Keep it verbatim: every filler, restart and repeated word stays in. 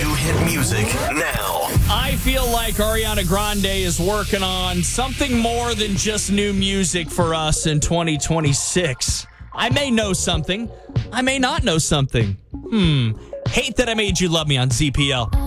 New hit music now. I feel like Ariana Grande is working on something more than just new music for us in twenty twenty-six. I may know something. I may not know something. Hmm. Hate That I Made You Love Me on Z P L.